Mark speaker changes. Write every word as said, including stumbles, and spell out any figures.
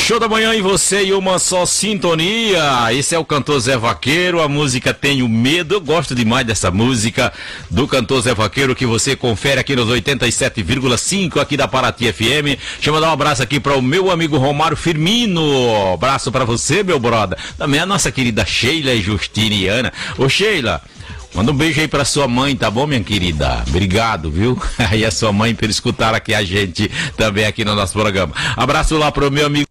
Speaker 1: Show da manhã e você e uma só sintonia. Esse é o cantor Zé Vaqueiro, a música Tenho Medo. Eu gosto demais dessa música do cantor Zé Vaqueiro, que você confere aqui nos oitenta e sete vírgula cinco aqui da Paraty F M. Deixa eu mandar um abraço aqui para o meu amigo Romário Firmino. Abraço para você, meu brother. Também a nossa querida Sheila e Justiniana. Ô Sheila, manda um beijo aí pra sua mãe, tá bom, minha querida? Obrigado, viu? E a sua mãe por escutar aqui a gente também aqui no nosso programa. Abraço lá pro meu amigo